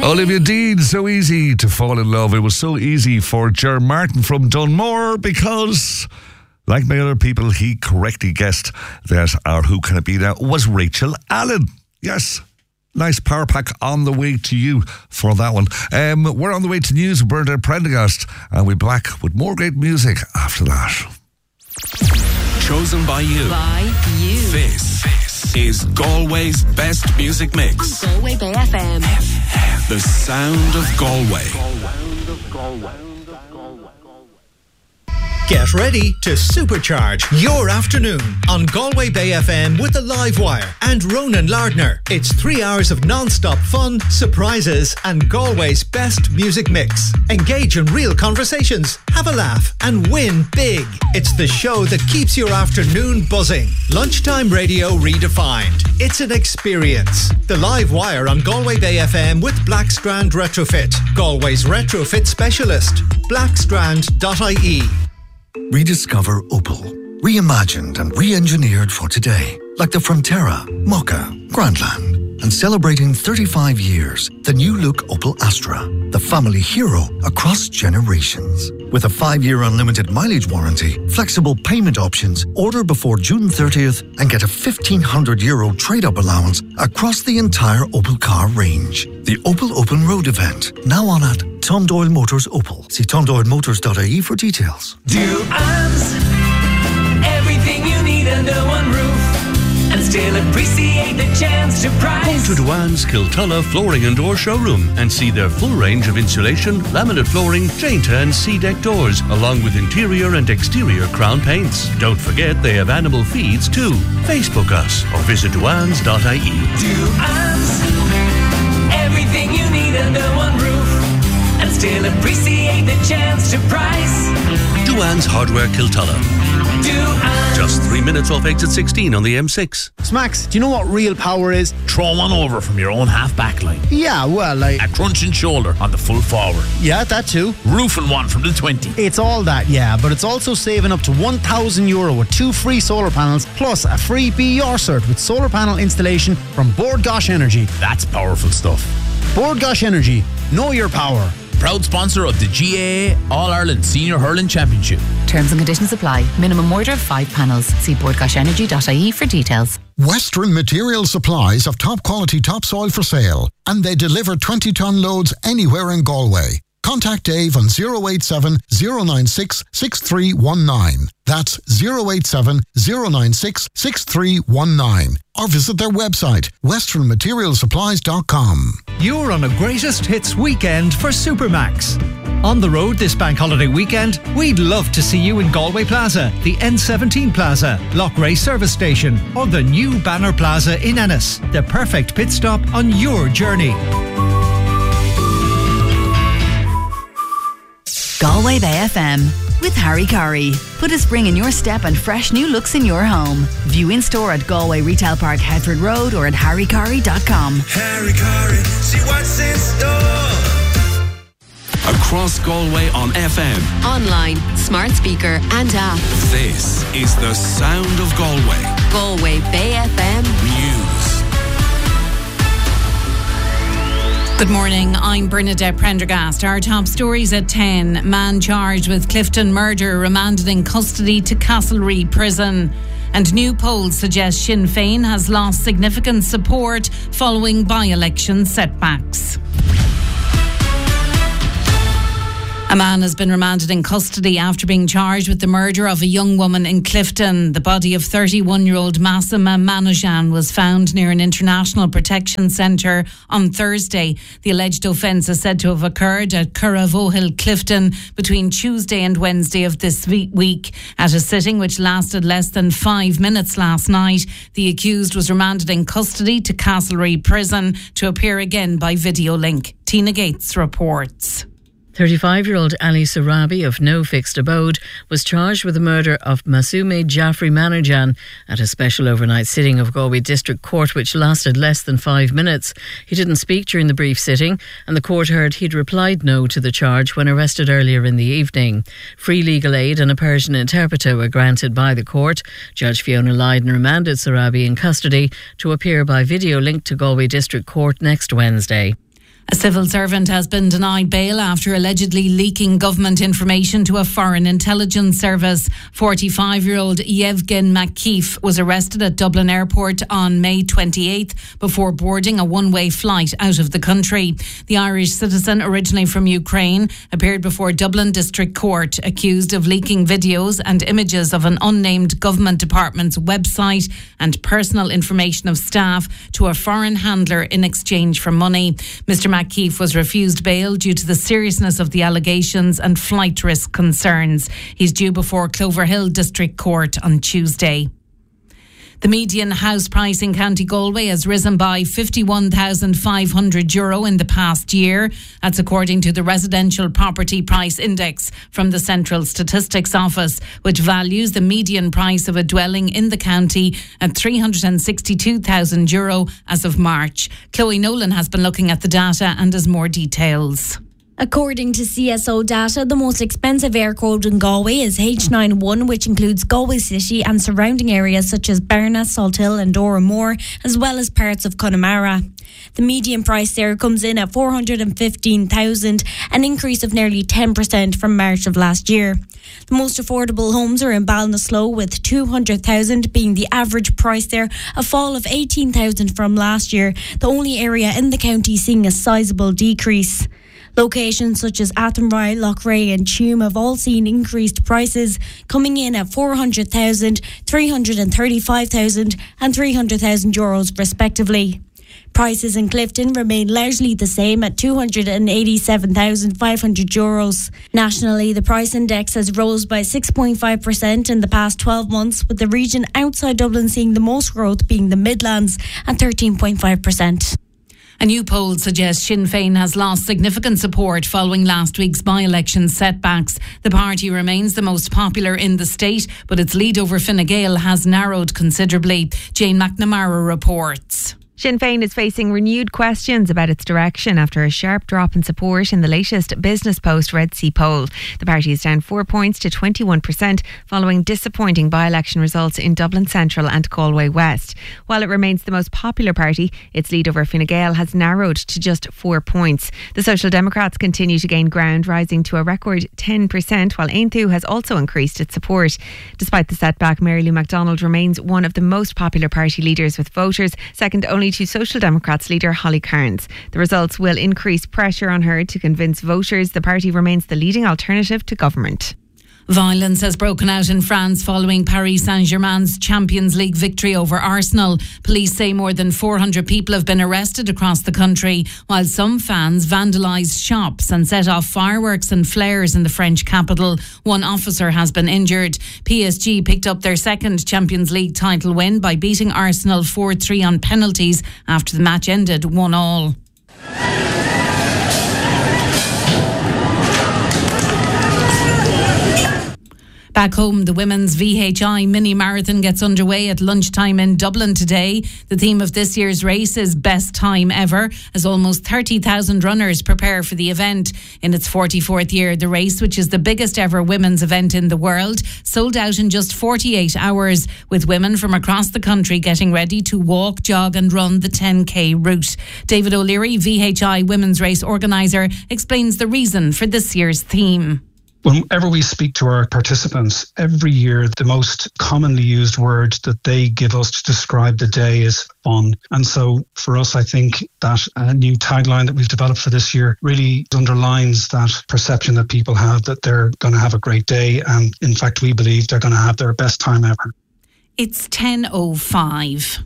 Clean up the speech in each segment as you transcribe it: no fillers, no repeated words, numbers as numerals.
Olivia Dean, so easy to fall in love. It was so easy for Ger Martin from Dunmore because, like many other people, he correctly guessed that our Who Can It Be Now was Rachel Allen. Yes. Nice power pack on the way to you for that one. We're on the way to news with Bernadette Prendergast, and we'll be back with more great music after that. Chosen by you. By you. This is Galway's best music mix. Galway Bay FM. The sound of Galway. Get ready to supercharge your afternoon on Galway Bay FM with the Live Wire and Ronan Lardner. It's 3 hours of non-stop fun, surprises and Galway's best music mix. Engage in real conversations, have a laugh and win big. It's the show that keeps your afternoon buzzing. Lunchtime radio redefined. It's an experience. The Live Wire on Galway Bay FM with Blackstrand Retrofit. Galway's retrofit specialist. Blackstrand.ie. Rediscover Opel. Reimagined and re-engineered for today. Like the Frontera, Mokka, Grandland. And celebrating 35 years, the new look Opel Astra. The family hero across generations. With a 5-year unlimited mileage warranty, flexible payment options, order before June 30th and get a €1,500 trade-up allowance across the entire Opel car range. The Opel Open Road event, now on at Tom Doyle Motors Opel. See tomdoylemotors.ie for details. Duans, everything you need under one roof, and still appreciate the chance to price. Go to Duans Kiltulla Flooring and Door Showroom and see their full range of insulation, laminate flooring, Jainta and C-deck doors, along with interior and exterior crown paints. Don't forget they have animal feeds too. Facebook us or visit duans.ie. Duans, everything you need under one roof, and still appreciate the chance to price. Duans Hardware Kiltulla. Duans. Just 3 minutes off exit 16 on the M6. Smacks, do you know what real power is? Throw one over from your own half back line. Yeah, well, like a crunching shoulder on the full forward. Yeah, that too. Roofing one from the 20. It's all that, yeah, but it's also saving up to €1,000 with 2 free solar panels plus a free BER cert with solar panel installation from Bord Gáis Energy. That's powerful stuff. Bord Gáis Energy, know your power. Proud sponsor of the GAA All-Ireland Senior Hurling Championship. Terms and conditions apply. Minimum order of 5 panels. See bordgashenergy.ie for details. Western Material Supplies have top quality topsoil for sale, and they deliver 20-ton loads anywhere in Galway. Contact Dave on 087 096 6319. That's 087 096 6319. Or visit their website, westernmaterialsupplies.com. You're on a greatest hits weekend for Supermax. On the road this bank holiday weekend, we'd love to see you in Galway Plaza, the N17 Plaza, Lochray Service Station, or the new Banner Plaza in Ennis. The perfect pit stop on your journey. Galway Bay FM with Harry Curry. Put a spring in your step and fresh new looks in your home. View in store at Galway Retail Park, Headford Road, or at harrycurry.com. Harry Curry, see what's in store. Across Galway on FM. Online, smart speaker and app. This is the sound of Galway. Galway Bay FM News. Good morning, I'm Bernadette Prendergast. Our top stories at 10. Man charged with Clifton murder remanded in custody to Castlereagh Prison. And new polls suggest Sinn Féin has lost significant support following by-election setbacks. A man has been remanded in custody after being charged with the murder of a young woman in Clifton. The body of 31-year-old Massima Manajan was found near an international protection centre on Thursday. The alleged offence is said to have occurred at Curravohill, Clifton, between Tuesday and Wednesday of this week. At a sitting which lasted less than 5 minutes last night, the accused was remanded in custody to Castlereagh Prison to appear again by video link. Tina Gates reports. 35-year-old Ali Sarabi of no fixed abode was charged with the murder of Masume Jaffrey Manajan at a special overnight sitting of Galway District Court which lasted less than 5 minutes. He didn't speak during the brief sitting and the court heard he'd replied no to the charge when arrested earlier in the evening. Free legal aid and a Persian interpreter were granted by the court. Judge Fiona Lydon remanded Sarabi in custody to appear by video link to Galway District Court next Wednesday. A civil servant has been denied bail after allegedly leaking government information to a foreign intelligence service. 45-year-old Yevgen Makeev was arrested at Dublin Airport on May 28th before boarding a one-way flight out of the country. The Irish citizen, originally from Ukraine, appeared before Dublin District Court, accused of leaking videos and images of an unnamed government department's website and personal information of staff to a foreign handler in exchange for money. Mr. Makeev was refused bail due to the seriousness of the allegations and flight risk concerns. He's due before Cloverhill District Court on Tuesday. The median house price in County Galway has risen by €51,500 in the past year. That's according to the Residential Property Price Index from the Central Statistics Office, which values the median price of a dwelling in the county at €362,000 as of March. Chloe Nolan has been looking at the data and has more details. According to CSO data, the most expensive air code in Galway is H91, which includes Galway City and surrounding areas such as Berna, Salthill and Doramore, as well as parts of Connemara. The median price there comes in at $415,000, an increase of nearly 10% from March of last year. The most affordable homes are in Ballinasloe, with $200,000 being the average price there, a fall of $18,000 from last year, the only area in the county seeing a sizable decrease. Locations such as Athenry, Loughrea and Tuam have all seen increased prices, coming in at €400,000, €335,000 and €300,000 respectively. Prices in Clifton remain largely the same at €287,500. Nationally, the price index has rose by 6.5% in the past 12 months, with the region outside Dublin seeing the most growth being the Midlands at 13.5%. A new poll suggests Sinn Féin has lost significant support following last week's by-election setbacks. The party remains the most popular in the state, but its lead over Fine Gael has narrowed considerably. Jane McNamara reports. Sinn Féin is facing renewed questions about its direction after a sharp drop in support in the latest Business Post Red C poll. The party is down 4 points to 21% following disappointing by-election results in Dublin Central and Galway West. While it remains the most popular party, its lead over Fine Gael has narrowed to just 4 points. The Social Democrats continue to gain ground, rising to a record 10%, while Aontú has also increased its support. Despite the setback, Mary Lou MacDonald remains one of the most popular party leaders with voters, second only to Social Democrats leader Holly Cairns. The results will increase pressure on her to convince voters the party remains the leading alternative to government. Violence has broken out in France following Paris Saint-Germain's Champions League victory over Arsenal. Police say more than 400 people have been arrested across the country, while some fans vandalised shops and set off fireworks and flares in the French capital. One officer has been injured. PSG picked up their second Champions League title win by beating Arsenal 4-3 on penalties after the match ended 1-1. Back home, the women's VHI mini marathon gets underway at lunchtime in Dublin today. The theme of this year's race is Best Time Ever, as almost 30,000 runners prepare for the event. In its 44th year, the race, which is the biggest ever women's event in the world, sold out in just 48 hours, with women from across the country getting ready to walk, jog and run the 10k route. David O'Leary, VHI women's race organiser, explains the reason for this year's theme. Whenever we speak to our participants, every year the most commonly used word that they give us to describe the day is fun. And so for us, I think that a new tagline that we've developed for this year really underlines that perception that people have that they're going to have a great day. And in fact, we believe they're going to have their best time ever. It's 10:05.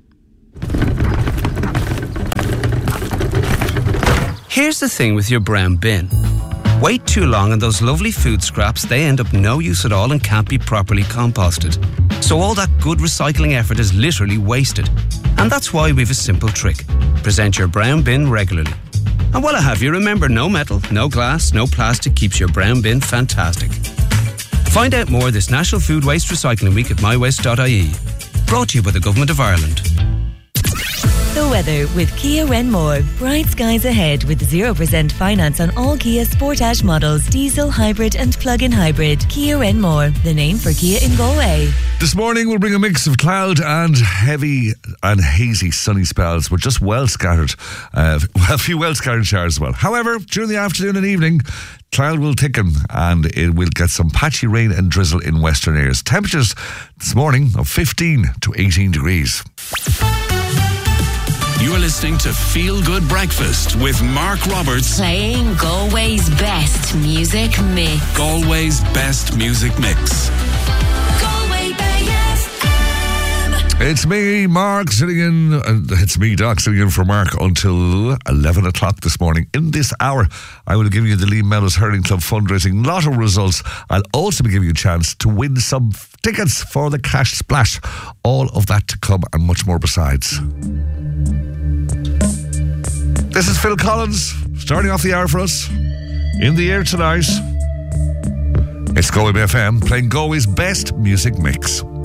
Here's the thing with your brown bin. Wait too long and those lovely food scraps, they end up no use at all and can't be properly composted. So all that good recycling effort is literally wasted. And that's why we've a simple trick. Present your brown bin regularly. And while I have you, remember, no metal, no glass, no plastic keeps your brown bin fantastic. Find out more this National Food Waste Recycling Week at mywaste.ie. Brought to you by the Government of Ireland. The beautiful weather with Kia Renmore. Bright skies ahead with 0% finance on all Kia Sportage models, diesel, hybrid and plug-in hybrid. Kia Renmore, the name for Kia in Galway. This morning we'll bring a mix of cloud and heavy and hazy sunny spells, but just well scattered. A few well scattered showers as well. However, during the afternoon and evening, cloud will thicken and it will get some patchy rain and drizzle in western areas. Temperatures this morning of 15 to 18 degrees. You are listening to Feel Good Breakfast with Mark Roberts. Playing Galway's best music mix. Galway's best music mix. Galway Bay FM. It's me, Mark, sitting in. It's me, Doc, sitting in for Mark until 11 o'clock this morning. In this hour, I will give you the Liam Mellows Hurling Club fundraising lotto results. I'll also be giving you a chance to win some tickets for the Cash Splash. All of that to come and much more besides. This is Phil Collins, starting off the hour for us. In the air tonight, it's Galway FM, playing Galway's best music mix.